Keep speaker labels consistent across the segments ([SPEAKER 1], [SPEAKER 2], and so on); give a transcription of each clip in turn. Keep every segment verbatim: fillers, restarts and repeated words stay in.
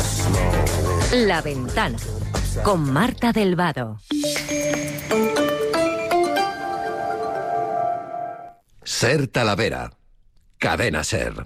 [SPEAKER 1] La Ventana, con Marta del Vado.
[SPEAKER 2] Ser Talavera. Cadena Ser.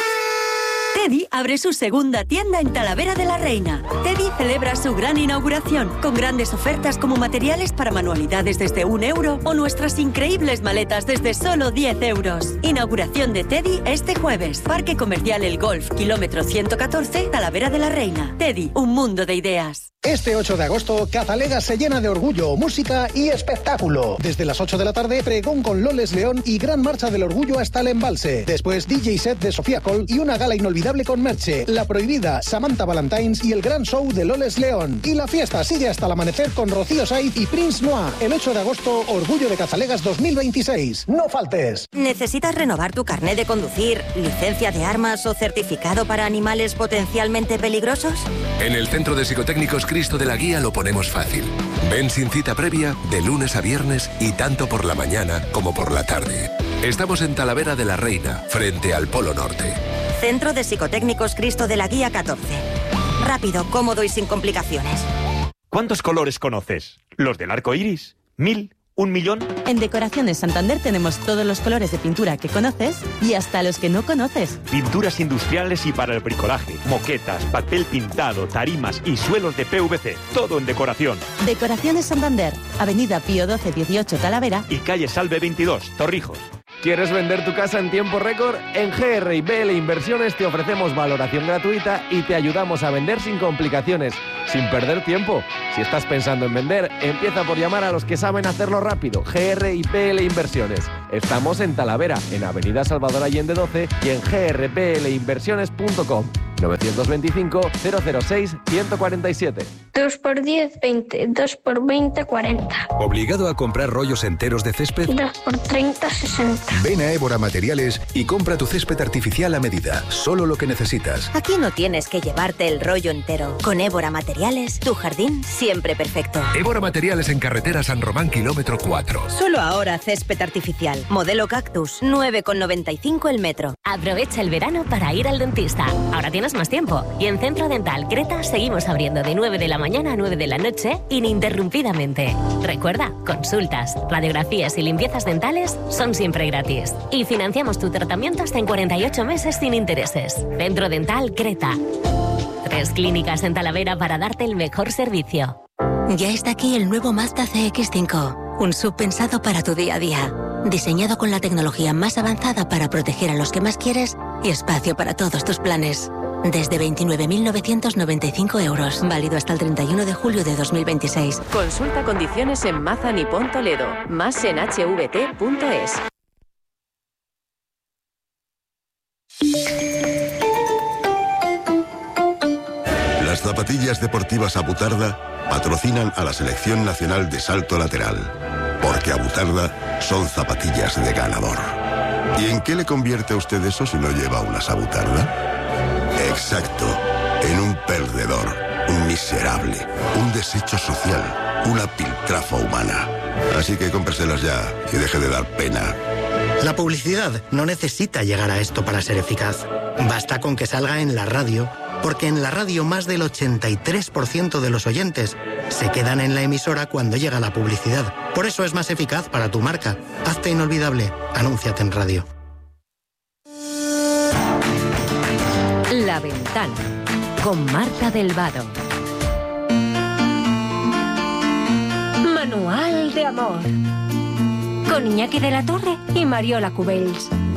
[SPEAKER 3] Teddy abre su segunda tienda en Talavera de la Reina. Teddy celebra su gran inauguración con grandes ofertas como materiales para manualidades desde un euro o nuestras increíbles maletas desde solo diez euros. Inauguración de Teddy este jueves. Parque Comercial El Golf, kilómetro ciento catorce, Talavera de la Reina. Teddy, un mundo de ideas.
[SPEAKER 4] Este ocho de agosto, Cazalega se llena de orgullo, música y espectáculo. Desde las ocho de la tarde, pregón con Loles León y gran marcha del orgullo hasta el embalse. Después, D J set de Sofía Col y una gala inolvidable con Merche, La Prohibida, Samantha Valentines y el gran show de Loles León. Y la fiesta sigue hasta el amanecer con Rocío Saiz y Prince Noir. El ocho de agosto, Orgullo de Cazalegas dos mil veintiséis. ¡No faltes!
[SPEAKER 3] ¿Necesitas renovar tu carnet de conducir, licencia de armas o certificado para animales potencialmente peligrosos?
[SPEAKER 2] En el Centro de Psicotécnicos Cristo de la Guía lo ponemos fácil. Ven sin cita previa, de lunes a viernes y tanto por la mañana como por la tarde. Estamos en Talavera de la Reina, frente al Polo Norte.
[SPEAKER 3] Centro de Psicotécnicos Cristo de la Guía catorce. Rápido, cómodo y sin complicaciones.
[SPEAKER 5] ¿Cuántos colores conoces? ¿Los del arco iris? ¿Mil? ¿Un millón?
[SPEAKER 6] En Decoraciones Santander tenemos todos los colores de pintura que conoces y hasta los que no conoces.
[SPEAKER 5] Pinturas industriales y para el bricolaje, moquetas, papel pintado, tarimas y suelos de P V C. Todo en decoración.
[SPEAKER 6] Decoraciones Santander, Avenida Pío doce dieciocho Talavera
[SPEAKER 5] y calle Salve veintidós, Torrijos.
[SPEAKER 7] ¿Quieres vender tu casa en tiempo récord? En G R y B L Inversiones te ofrecemos valoración gratuita y te ayudamos a vender sin complicaciones, sin perder tiempo. Si estás pensando en vender, empieza por llamar a los que saben hacerlo rápido. G R y B L Inversiones. Estamos en Talavera, en Avenida Salvador Allende doce y en g r b l inversiones punto com. novecientos veinticinco, cero cero seis, ciento cuarenta y siete.
[SPEAKER 8] dos por diez, veinte. dos por veinte, cuarenta.
[SPEAKER 9] ¿Obligado a comprar rollos enteros de césped?
[SPEAKER 8] dos por treinta, sesenta.
[SPEAKER 9] Ven a Évora Materiales y compra tu césped artificial a medida. Solo lo que necesitas.
[SPEAKER 3] Aquí no tienes que llevarte el rollo entero. Con Évora Materiales, tu jardín siempre perfecto.
[SPEAKER 2] Évora Materiales en carretera San Román, kilómetro cuatro.
[SPEAKER 3] Solo ahora césped artificial. Modelo Cactus, nueve con noventa y cinco el metro.
[SPEAKER 1] Aprovecha el verano para ir al dentista. Ahora tienes más tiempo. Y en Centro Dental Creta seguimos abriendo de nueve de la mañana a nueve de la noche ininterrumpidamente. Recuerda, consultas, radiografías y limpiezas dentales son siempre gratis. Y financiamos tu tratamiento hasta en cuarenta y ocho meses sin intereses. Centro Dental Creta. Tres clínicas en Talavera para darte el mejor servicio.
[SPEAKER 10] Ya está aquí el nuevo Mazda C X cinco. Un sub pensado para tu día a día. Diseñado con la tecnología más avanzada para proteger a los que más quieres y espacio para todos tus planes. Desde veintinueve mil novecientos noventa y cinco euros. Válido hasta el treinta y uno de julio de dos mil veintiséis.
[SPEAKER 1] Consulta condiciones en Mazda Nippon Toledo. Más en h v t punto es.
[SPEAKER 11] Las zapatillas deportivas Abutarda patrocinan a la Selección Nacional de Salto Lateral. Porque Abutarda son zapatillas de ganador. ¿Y en qué le convierte a usted eso si no lleva unas Abutarda? Exacto, en un perdedor, un miserable, un desecho social, una piltrafa humana. Así que cómpreselas ya y deje de dar pena.
[SPEAKER 12] La publicidad no necesita llegar a esto para ser eficaz. Basta con que salga en la radio, porque en la radio más del ochenta y tres por ciento de los oyentes se quedan en la emisora cuando llega la publicidad. Por eso es más eficaz para tu marca. Hazte inolvidable. Anúnciate en radio.
[SPEAKER 1] La Ventana, con Marta del Vado.
[SPEAKER 13] Manual de amor. Con Iñaki de la Torre y Mariola Cubells.